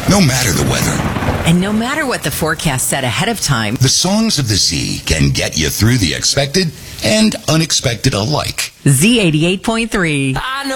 no matter the weather. And no matter what the forecast said ahead of time, The songs of the Z can get you through the expected and unexpected alike. Z88.3. I know